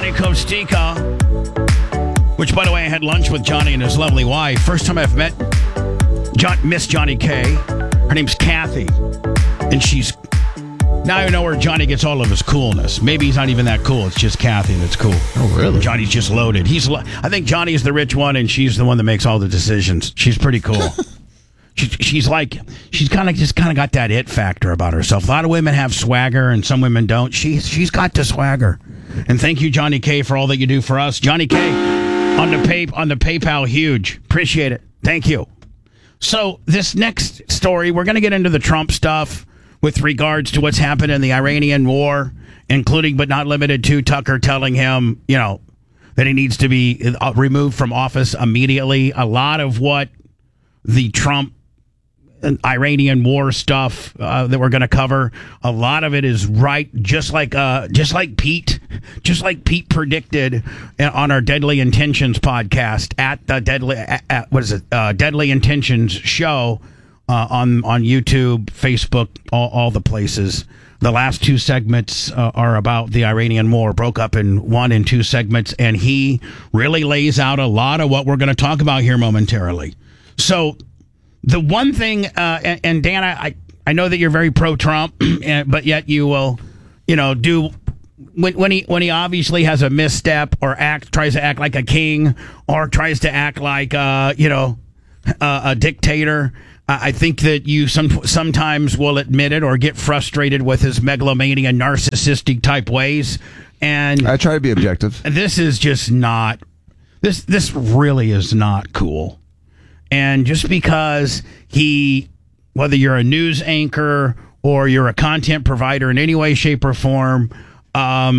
Johnny Kostika, which, by the way, I had lunch with Johnny and his lovely wife. First time I've met Miss Johnny K. Her name's Kathy, and she's... Now I know where Johnny gets all of his coolness. Maybe he's not even that cool. It's just Kathy that's cool. Oh, really? Johnny's just loaded. I think Johnny's the rich one, and she's the one that makes all the decisions. She's pretty cool. She's kind of got that it factor about herself. A lot of women have swagger, and some women don't. She's got the swagger. And thank you, Johnny K, for all that you do for us. Johnny K on the PayPal, huge. Appreciate it. Thank you. So this next story, we're going to get into the Trump stuff with regards to what's happened in the Iranian war, including but not limited to Tucker telling him, that he needs to be removed from office immediately. A lot of what the Trump Iranian war stuff that we're going to cover, a lot of it is right, just like Pete predicted on our Deadly Intentions podcast at the Deadly Intentions show on YouTube, Facebook, all the places. The last two segments are about the Iranian war, broke up in 1 and 2 segments, and he really lays out a lot of what we're going to talk about here momentarily. So the one thing, and Dan, I know that you're very pro-Trump, but yet you will, do when he obviously has a misstep or tries to act like a king or tries to act like a dictator. I think that you sometimes will admit it or get frustrated with his megalomania, narcissistic type ways. And I try to be objective. This is just not. This really is not cool. And just because whether you're a news anchor or you're a content provider in any way, shape, or form, as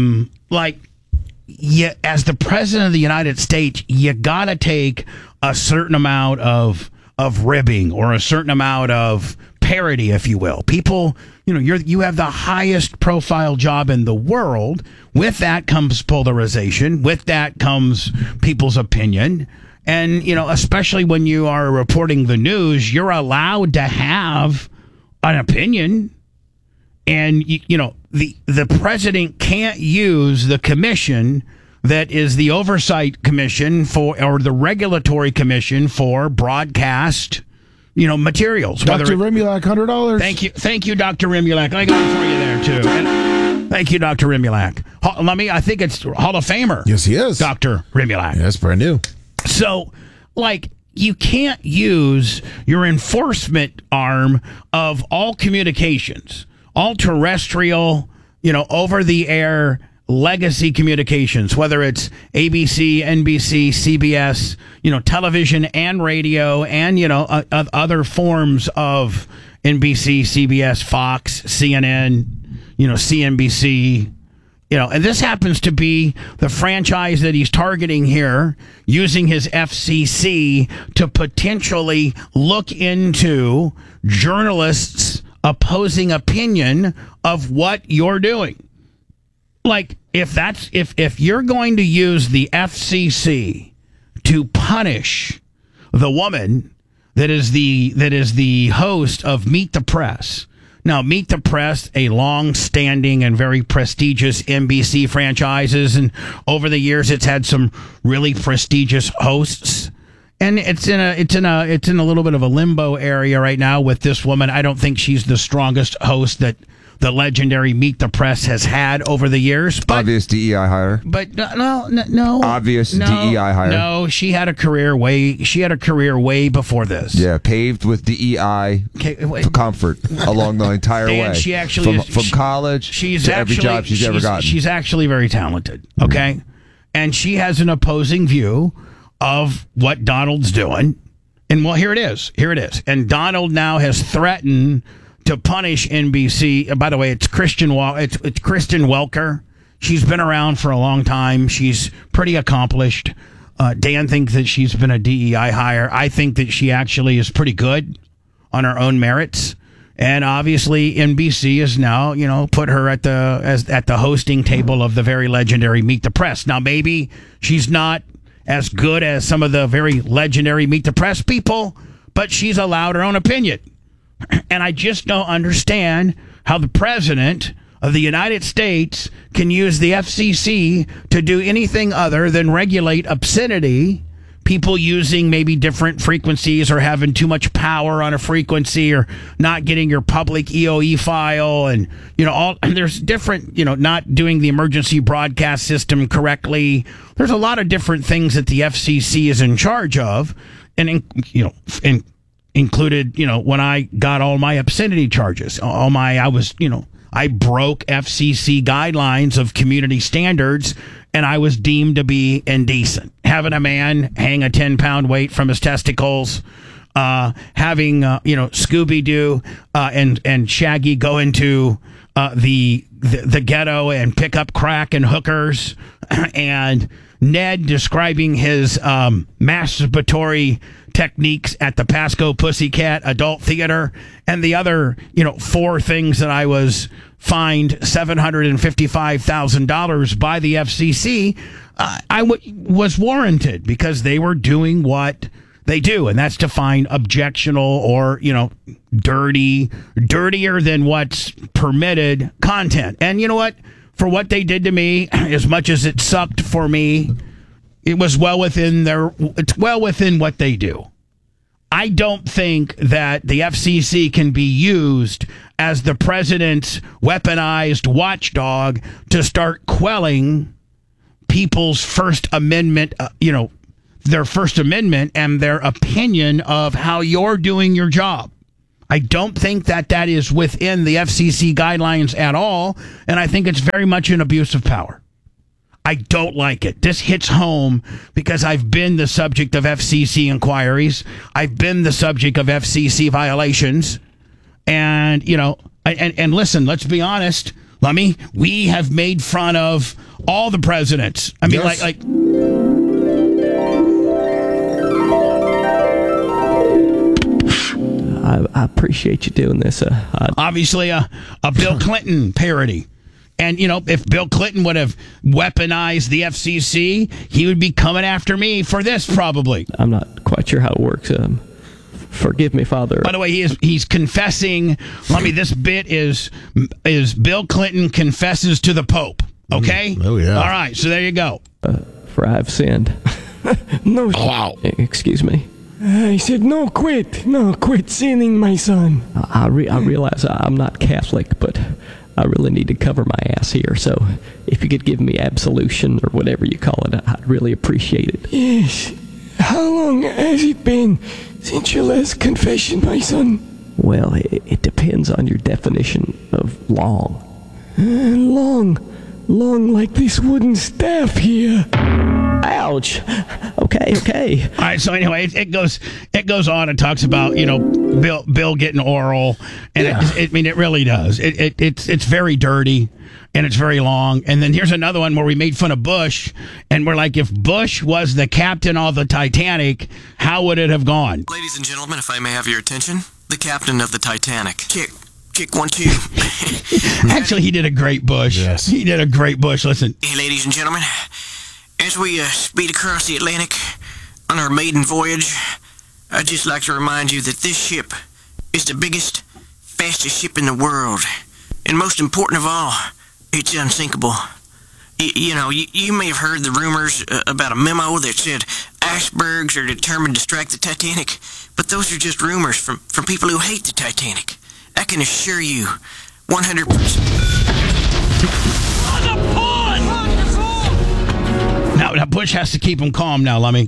the president of the United States, you gotta take a certain amount of ribbing or a certain amount of parody, if you will. People, you have the highest profile job in the world. With that comes polarization. With that comes people's opinion. And, especially when you are reporting the news, you're allowed to have an opinion. And, the president can't use the commission that is the oversight commission or the regulatory commission for broadcast, materials. Dr. Remulak, $100. Thank you, Dr. Remulak. I got it for you there, too. And thank you, Dr. Remulak. I think it's Hall of Famer. Yes, he is. Dr. Remulak. Yeah, that's brand new. So, you can't use your enforcement arm of all communications, all terrestrial, over-the-air legacy communications, whether it's ABC, NBC, CBS, television and radio, and, other forms of NBC, CBS, Fox, CNN, CNBC, and this happens to be the franchise that he's targeting here, using his FCC to potentially look into journalists' opposing opinion of what you're doing. If you're going to use the FCC to punish the woman that is the host of Meet the Press. Now, Meet the Press, a long-standing and very prestigious NBC franchises, and over the years, it's had some really prestigious hosts. And it's in a little bit of a limbo area right now with this woman. I don't think she's the strongest host that the legendary Meet the Press has had over the years. But, obvious DEI hire. But no. Obvious DEI hire. No, she had a career way before this. Yeah, paved with DEI comfort along the entire way. She actually from college to every job she's ever gotten. She's actually very talented. Okay, mm-hmm. And she has an opposing view of what Donald's doing. And here it is. And Donald now has threatened to punish NBC. By the way, it's Kristen Welker. She's been around for a long time. She's pretty accomplished. Dan thinks that she's been a DEI hire. I think that she actually is pretty good on her own merits. And obviously, NBC has now, put her at the hosting table of the very legendary Meet the Press. Now, maybe she's not as good as some of the very legendary Meet the Press people, but she's allowed her own opinion. And I just don't understand how the president of the United States can use the FCC to do anything other than regulate obscenity, people using maybe different frequencies or having too much power on a frequency or not getting your public EOE file and, and there's different, not doing the emergency broadcast system correctly. There's a lot of different things that the FCC is in charge of and included, when I got all my obscenity charges, I broke FCC guidelines of community standards, and I was deemed to be indecent. Having a man hang a 10-pound weight from his testicles, having Scooby-Doo and Shaggy go into the ghetto and pick up crack and hookers, and Ned describing his masturbatory techniques at the Pasco Pussycat Adult Theater, and the other, 4 things that I was fined $755,000 by the FCC, was warranted because they were doing what they do, and that's to find objectionable or, dirtier than what's permitted content. And you know what? For what they did to me, as much as it sucked for me, it's well within what they do. I don't think that the FCC can be used as the president's weaponized watchdog to start quelling people's First Amendment, their First Amendment and their opinion of how you're doing your job. I don't think that is within the FCC guidelines at all, and I think it's very much an abuse of power. I don't like it. This hits home because I've been the subject of FCC inquiries. I've been the subject of FCC violations. And, and listen, let's be honest, Lummy, we have made fun of all the presidents. I mean, yes. like I appreciate you doing this. Obviously, a Bill Clinton parody. And, if Bill Clinton would have weaponized the FCC, he would be coming after me for this, probably. I'm not quite sure how it works. Forgive me, Father. By the way, he's confessing. This bit is Bill Clinton confesses to the Pope. Okay? Oh, yeah. All right, so there you go. For I have sinned. No. Wow. Excuse me. I said, no, quit sinning, my son. I realize I'm not Catholic, but I really need to cover my ass here, so if you could give me absolution or whatever you call it, I'd really appreciate it. Yes. How long has it been since your last confession, my son? Well, it depends on your definition of long. Long like this wooden staff here. Ouch. Okay. All right, so anyway, it goes on and talks about, Bill getting oral, and it really does. It's very dirty, and it's very long. And then here's another one where we made fun of Bush, and we're like, if Bush was the captain of the Titanic, how would it have gone? Ladies and gentlemen, if I may have your attention, the captain of the Titanic. Kick 1, 2. Actually, he did a great Bush. Yes. He did a great Bush. Listen. Hey, ladies and gentlemen, as we speed across the Atlantic on our maiden voyage, I'd just like to remind you that this ship is the biggest, fastest ship in the world. And most important of all, it's unsinkable. You may have heard the rumors about a memo that said icebergs are determined to strike the Titanic, but those are just rumors from people who hate the Titanic. I can assure you, 100%. Now Bush has to keep him calm now, Lummy.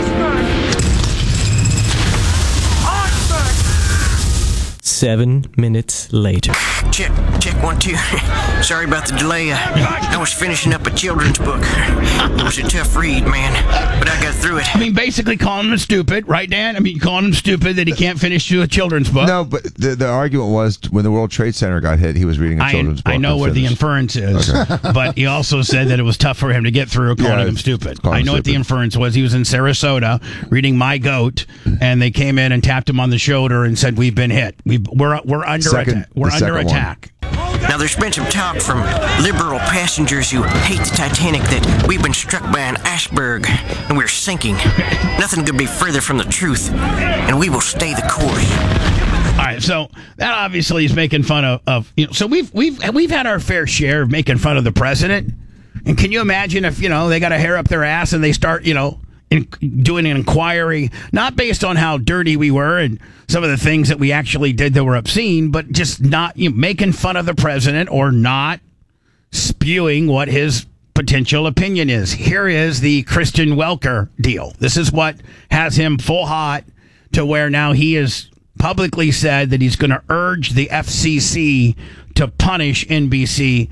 7 minutes later. Check 1, 2. Sorry about the delay. I was finishing up a children's book. It was a tough read, man, but I got through it. I mean, basically calling him stupid, right, Dan? I mean, calling him stupid that he can't finish a children's book. No, but the argument was when the World Trade Center got hit, he was reading a children's book. I know where the inference is, but he also said that it was tough for him to get through calling him stupid. I know what the inference was. He was in Sarasota reading My Goat, and they came in and tapped him on the shoulder and said, "We've been hit. We're under attack. We're under attack." Now, there's been some talk from liberal passengers who hate the Titanic that we've been struck by an iceberg and we're sinking. Nothing could be further from the truth, and we will stay the course. right, so that obviously is making fun of so we've had our fair share of making fun of the president. And can you imagine if, they got a hair up their ass and they start, doing an inquiry, not based on how dirty we were and some of the things that we actually did that were obscene, but just not making fun of the president or not spewing what his potential opinion is. Here is the Christian Welker deal. This is what has him full hot to where now he has publicly said that he's going to urge the FCC to punish NBC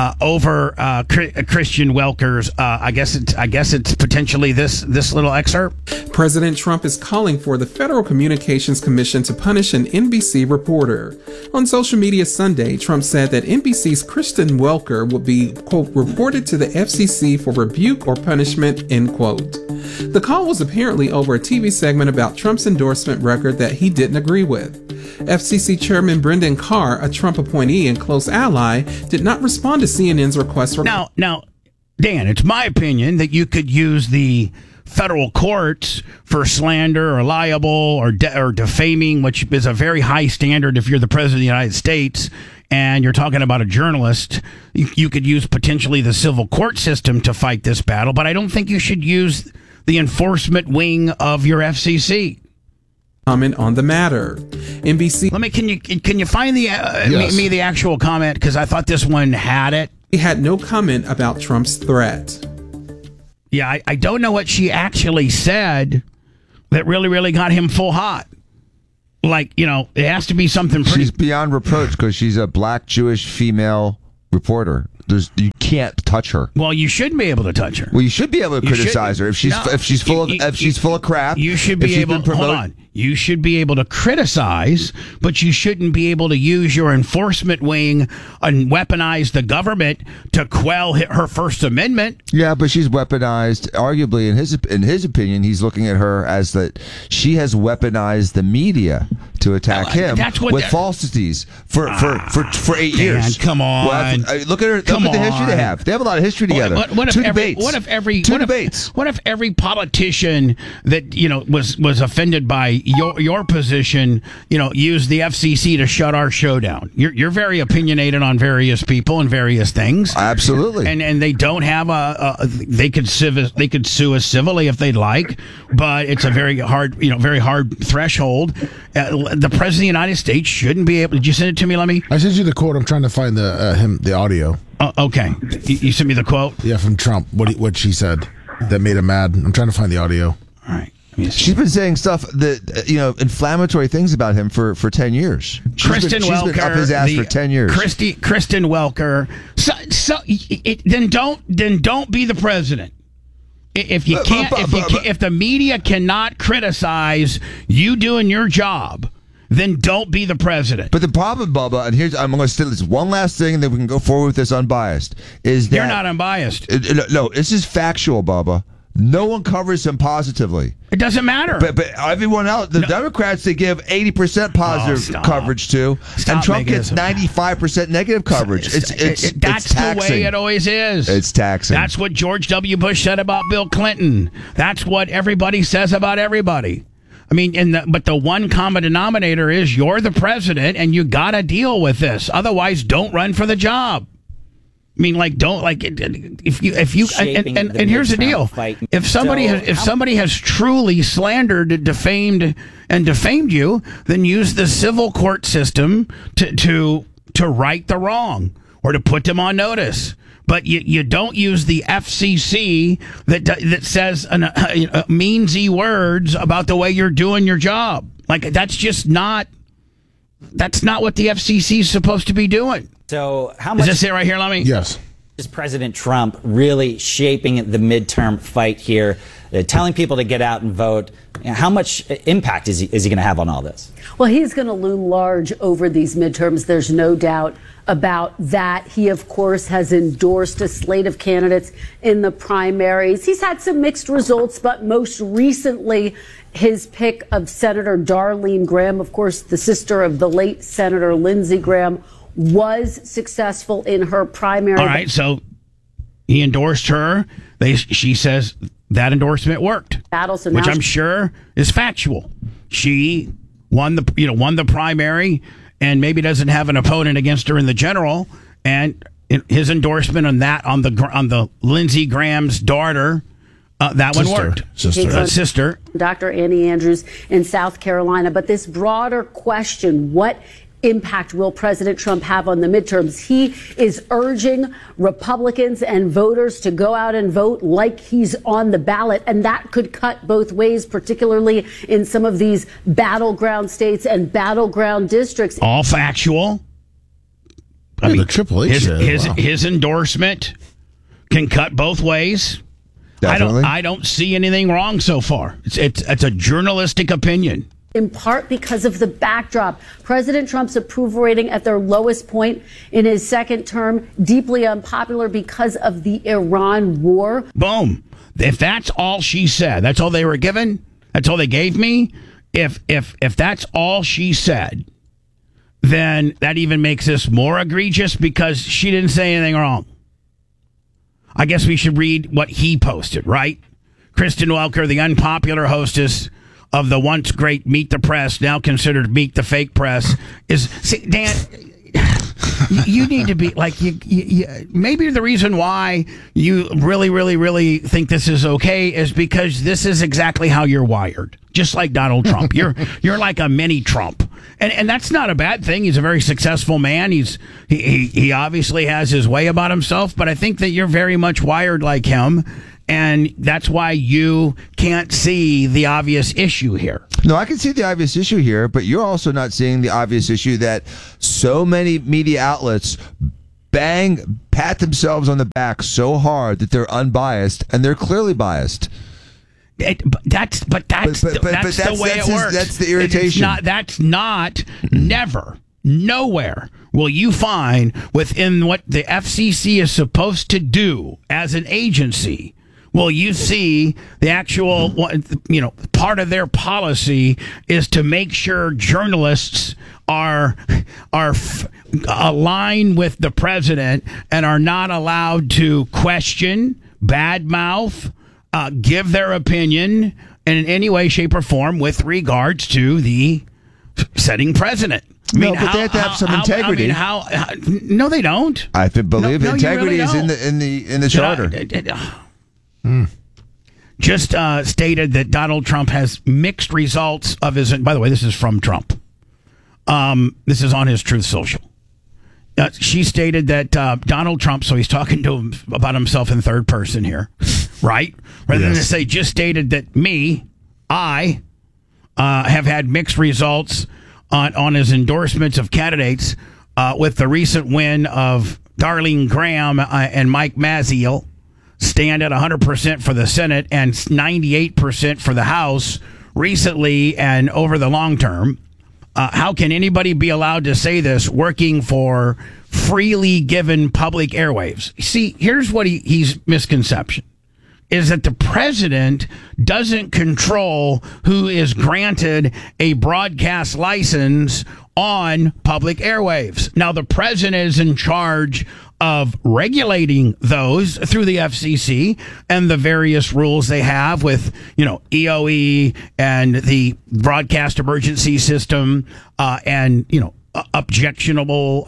over Christian Welker's. I guess it's potentially this little excerpt. President Trump is calling for the Federal Communications Commission to punish an NBC reporter. On social media Sunday, Trump said that NBC's Christian Welker would be, quote, reported to the FCC for rebuke or punishment, end quote. The call was apparently over a TV segment about Trump's endorsement record that he didn't agree with. FCC Chairman Brendan Carr, a Trump appointee and close ally, did not respond to CNN's request for... Now, Dan, it's my opinion that you could use the federal courts for slander or libel or defaming, which is a very high standard if you're the president of the United States and you're talking about a journalist. You could use potentially the civil court system to fight this battle, but I don't think you should use the enforcement wing of your FCC. Comment on the matter. NBC. Can you find me the actual comment, because I thought this one had it. He had no comment about Trump's threat. Yeah, I don't know what she actually said that really got him full hot. Like, it has to be something pretty... She's beyond reproach because she's a black Jewish female reporter. You can't touch her. Well, you shouldn't be able to touch her. Well, you should be able to criticize her if she's full of crap. You should be able. Hold on. You should be able to criticize, but you shouldn't be able to use your enforcement wing and weaponize the government to quell her First Amendment. Yeah, but she's weaponized. Arguably, in his opinion, he's looking at her as that she has weaponized the media to attack him with falsities for 8 years. Come on. Well, look at the history they have. They have a lot of history together. Two debates. What if every politician that was offended by your position, used the FCC to shut our show down? You're very opinionated on various people and various things. Absolutely. And they don't have they could sue us civilly if they'd like, but it's a very hard threshold. The president of the United States shouldn't be able. Did you send it to me, Lemmy? I sent you the quote. I'm trying to find the audio. Okay. You sent me the quote? Yeah, from Trump. What she said that made him mad. I'm trying to find the audio. All right. She's been saying stuff that inflammatory things about him for 10 years. Kristen Welker, she's been up his ass for 10 years. Kristen Welker. Then don't be the president. If you can't, if the media cannot criticize you doing your job, then don't be the president. But the problem, Bubba, and I'm going to say this one last thing, and then we can go forward with this unbiased. Is that you're not unbiased? No, this is factual, Bubba. No one covers him positively. It doesn't matter. But everyone else, the Democrats, they give 80% positive coverage to, and Trump gets 95% negative coverage. That's the way it always is. It's taxing. That's what George W. Bush said about Bill Clinton. That's what everybody says about everybody. I mean, but the one common denominator is you're the president, and you got to deal with this. Otherwise, don't run for the job. I mean, if you and here's the deal: if somebody has truly slandered, defamed you, then use the civil court system to right the wrong or to put them on notice. But you don't use the FCC that says meansy words about the way you're doing your job. Like that's not what the FCC is supposed to be doing. So how much is this it right here, Lemmy? Yes. Is President Trump really shaping the midterm fight here, telling people to get out and vote? How much impact is he going to have on all this? Well, he's going to loom large over these midterms. There's no doubt about that. He, of course, has endorsed a slate of candidates in the primaries. He's had some mixed results, but most recently, his pick of Senator Darlene Graham, of course, the sister of the late Senator Lindsey Graham, was successful in her primary. All right, so he endorsed her. She says that endorsement worked, which I'm sure is factual. She won the primary, and maybe doesn't have an opponent against her in the general, and his endorsement on the Lindsey Graham's daughter, that one worked. Sister. Dr. Annie Andrews in South Carolina. But this broader question, what impact will President Trump have on the midterms? He is urging Republicans and voters to go out and vote like he's on the ballot. And that could cut both ways, particularly in some of these battleground states and battleground districts. All factual. I mean, the Triple H his endorsement can cut both ways. Definitely. I don't see anything wrong so far. It's a journalistic opinion. In part because of the backdrop. President Trump's approval rating at their lowest point in his second term, deeply unpopular because of the Iran war. Boom. If that's all she said, that's all they were given, that's all they gave me. If that's all she said, then that even makes this more egregious because she didn't say anything wrong. I guess we should read what he posted, right? Kristen Welker, the unpopular hostess of the once great Meet the Press, now considered Meet the Fake Press, Dan, you need to be like, maybe the reason why you really, really, really think this is okay is because this is exactly how you're wired. Just like Donald Trump. You're like a mini Trump. And that's not a bad thing. He's a very successful man. He obviously has his way about himself, but I think that you're very much wired like him. And that's why you can't see the obvious issue here. No, I can see the obvious issue here, but you're also not seeing the obvious issue that so many media outlets pat themselves on the back so hard that they're unbiased, and they're clearly biased. That's the way it works. That's the irritation. Nowhere will you find within what the FCC is supposed to do as an agency will you see the actual, part of their policy is to make sure journalists are aligned with the president and are not allowed to question, badmouth, give their opinion in any way, shape, or form with regards to the sitting president. But they have to have some integrity. No, they don't. I believe integrity is in the charter. Just stated that Donald Trump has mixed results of his. By the way, this is from Trump. This is on his Truth Social. She stated that Donald Trump. So he's talking to him about himself in third person here, right? Rather than to say, just stated that I have had mixed results on his endorsements of candidates with the recent win of Darlene Graham and Mike Mazzeo stand at 100% for the Senate and 98% for the House recently and over the long term. How can anybody be allowed to say this working for freely given public airwaves? See, here's what he's misconception. Is that the president doesn't control who is granted a broadcast license on public airwaves. Now, the president is in charge of regulating those through the FCC and the various rules they have with, EOE and the broadcast emergency system and, objectionable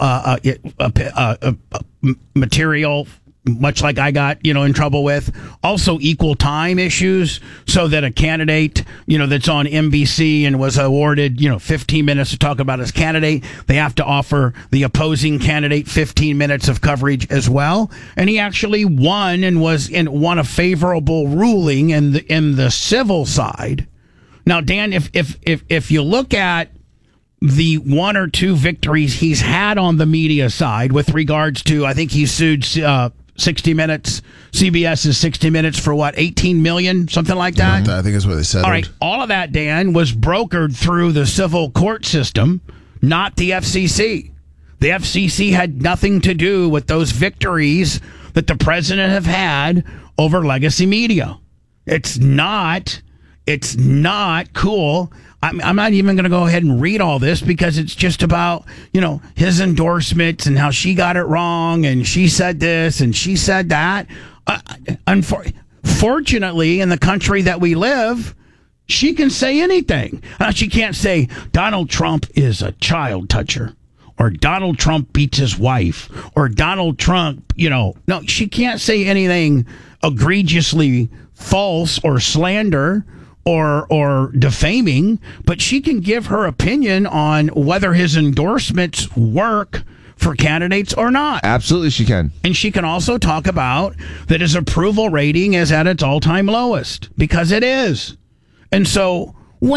material, much like I got, in trouble with. Also equal time issues, so that a candidate, that's on NBC and was awarded, 15 minutes to talk about his candidate, they have to offer the opposing candidate 15 minutes of coverage as well. And he actually won and won a favorable ruling in the civil side. Now, Dan, if you look at the one or two victories he's had on the media side with regards to, I think he sued 60 Minutes. CBS is 60 Minutes for what, 18 million, something like that? I think that's what they said. All right. All of that, Dan, was brokered through the civil court system, not the FCC. The FCC had nothing to do with those victories that the president have had over legacy media. It's not cool. I'm not even going to go ahead and read all this because it's just about, his endorsements and how she got it wrong and she said this and she said that. Unfortunately, in the country that we live, She can say anything. She can't say Donald Trump is a child toucher, or Donald Trump beats his wife, or Donald Trump, no, she can't say anything egregiously false or slander or defaming, but she can give her opinion on whether his endorsements work for candidates or not. Absolutely she can. And she can also talk about that his approval rating is at its all-time lowest, because it is. And so,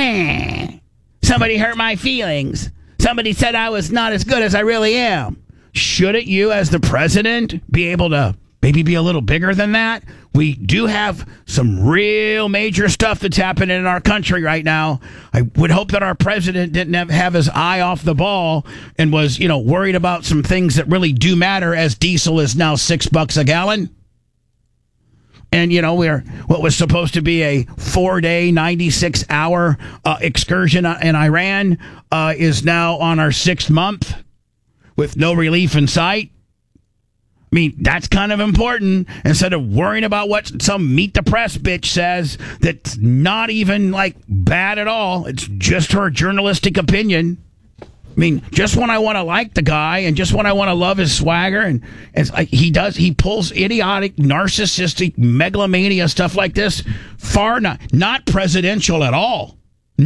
somebody hurt my feelings. Somebody said I was not as good as I really am. Shouldn't you, as the president, be able to maybe be a little bigger than that? We do have some real major stuff that's happening in our country right now. I would hope that our president didn't have his eye off the ball and was, worried about some things that really do matter, as diesel is now $6 a gallon. And, we're what was supposed to be a 4-day, 96-hour excursion in Iran is now on our 6th month with no relief in sight. I mean, that's kind of important, instead of worrying about what some meet the press bitch says that's not even, bad at all. It's just her journalistic opinion. I mean, just when I want to like the guy and just when I want to love his swagger, and it's like he pulls idiotic, narcissistic, megalomania stuff like this, not presidential at all.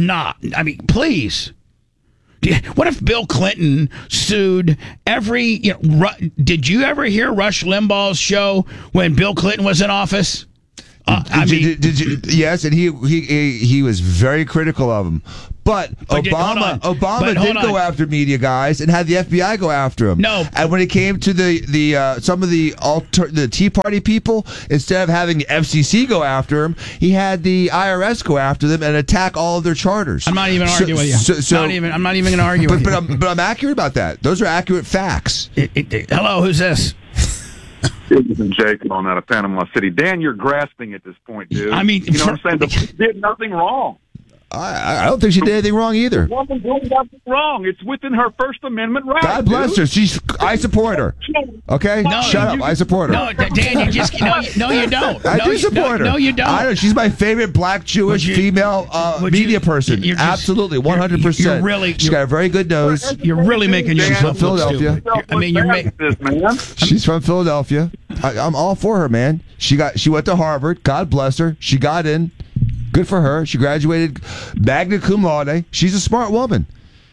Please. What if Bill Clinton sued every, did you ever hear Rush Limbaugh's show when Bill Clinton was in office? Did you? Yes, and he was very critical of him. But Obama did go after media guys and had the FBI go after him. No, and when it came to some of the Tea Party people, instead of having the FCC go after him, he had the IRS go after them and attack all of their charters. I'm not even arguing with you. I'm not even going to argue with you. But I'm accurate about that. Those are accurate facts. Hello, who's this? This is Jake calling out of Panama City. Dan, you're grasping at this point, dude. I mean, you know what I'm saying? She did nothing wrong. I don't think she did anything wrong either. The woman did nothing wrong. It's within her First Amendment right. God bless her. I support her. Okay? No, shut up. I support her. No, Dan, you just no, you don't. I do support her. No, you don't. I know. She's my favorite black Jewish female media person. Absolutely, 100%. You're really. She's got a very good nose. You're really making yourself from Philadelphia. She's from Philadelphia. I'm all for her, man. She went to Harvard. God bless her. She got in. Good for her. She graduated magna cum laude. She's a smart woman.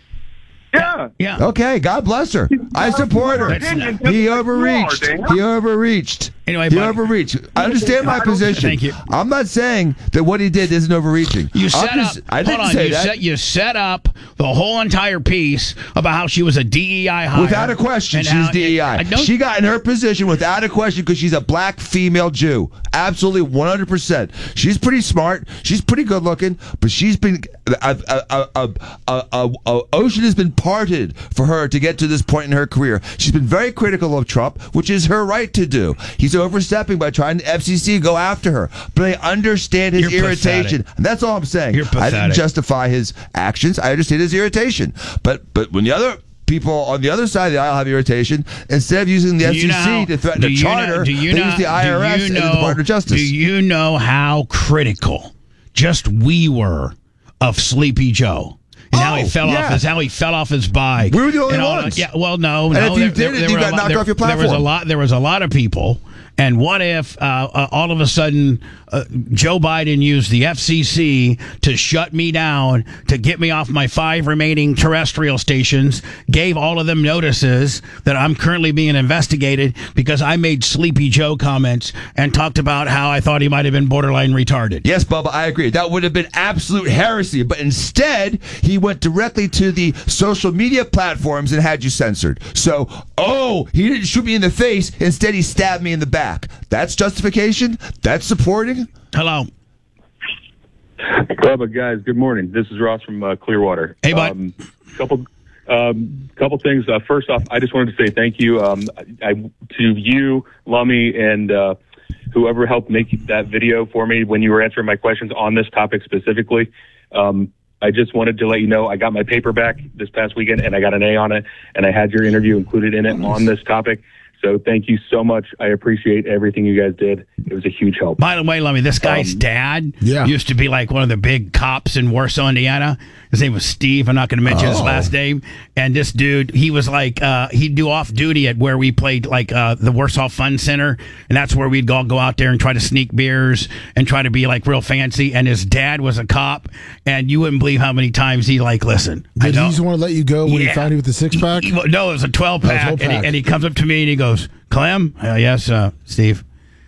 Yeah. Okay, God bless her. I support her. He overreached. Anyway, he overreached. I understand my position. Thank you. I'm not saying that what he did isn't overreaching. You set up the whole entire piece about how she was a DEI hire. Without a question, she's DEI. She got in her position without a question because she's a black female Jew. Absolutely, 100%. She's pretty smart. She's pretty good looking, but she's been ocean has been parted for her to get to this point in her career. She's been very critical of Trump, which is her right to do. He's overstepping by trying to FCC go after her, but I understand his irritation. That's all I'm saying. I didn't justify his actions. I understand his irritation, but when the other people on the other side of the aisle have irritation, instead of using the FCC to threaten the charter, they use the IRS and the Department of Justice. Do you know how critical just we were of Sleepy Joe? And how he fell off his bike. We were the only ones. Yeah, well, no. And if you did it, you got knocked off your platform. There was a lot of people. And what if all of a sudden Joe Biden used the FCC to shut me down, to get me off my 5 remaining terrestrial stations, gave all of them notices that I'm currently being investigated because I made Sleepy Joe comments and talked about how I thought he might have been borderline retarded? Yes, Bubba, I agree. That would have been absolute heresy. But instead, he went directly to the social media platforms and had you censored. So, he didn't shoot me in the face. Instead, he stabbed me in the back. That's justification? That's supporting? Hello. Bubba, guys, good morning. This is Ross from Clearwater. Hey, bud. Couple things. First off, I just wanted to say thank you to you, Lummy, and whoever helped make that video for me when you were answering my questions on this topic specifically. I just wanted to let you know I got my paper back this past weekend, and I got an A on it, and I had your interview included in it on this topic. So thank you so much. I appreciate everything you guys did. It was a huge help. By the way, Lummy, this guy's dad used to be like one of the big cops in Warsaw, Indiana. His name was Steve. I'm not going to mention his last name. And this dude, he was like, he'd do off duty at where we played, like the Warsaw Fun Center. And that's where we'd all go out there and try to sneak beers and try to be like real fancy. And his dad was a cop. And you wouldn't believe how many times he like, listen. Did he just want to let you go when he found you with the 12-pack? No, it was a 12-pack. And he comes up to me and he goes, Clem? Yes, Steve.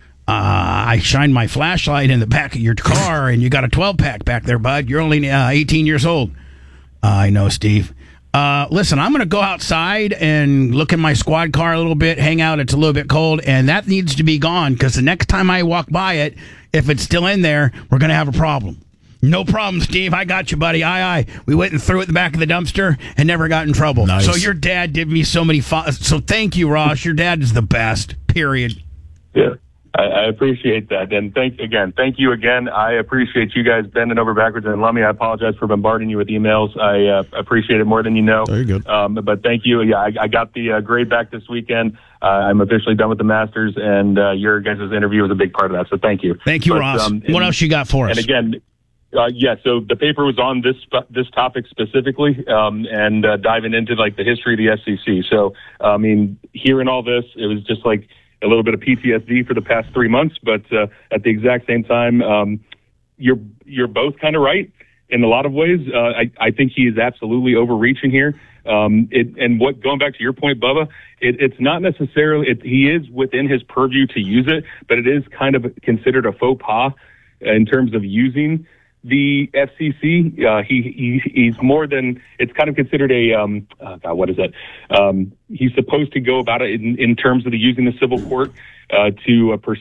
I shined my flashlight in the back of your car, and you got a 12-pack back there, bud. You're only 18 years old. I know, Steve. Listen, I'm going to go outside and look in my squad car a little bit, hang out. It's a little bit cold, and that needs to be gone because the next time I walk by it, if it's still in there, we're going to have a problem. No problem, Steve. I got you, buddy. Aye. We went and threw it in the back of the dumpster and never got in trouble. Nice. So your dad did me so many so thank you, Ross. Your dad is the best, period. Yeah, I appreciate that. And thank you again. I appreciate you guys bending over backwards. And Lummy, I apologize for bombarding you with emails. I appreciate it more than you know. Very good. But thank you. Yeah, I got the grade back this weekend. I'm officially done with the Masters, and your guys' interview was a big part of that. So thank you. Thank you, Ross. What else you got for us? And again, so the paper was on this topic specifically, and diving into like the history of the FCC. So, I mean, hearing all this, it was just like a little bit of PTSD for the past 3 months. But at the exact same time, you're both kind of right in a lot of ways. I think he is absolutely overreaching here. Going back to your point, Bubba, it's not necessarily he is within his purview to use it, but it is kind of considered a faux pas in terms of using the FCC. He's more than, it's kind of considered a, what is that? He's supposed to go about it in terms of using the civil court to pursue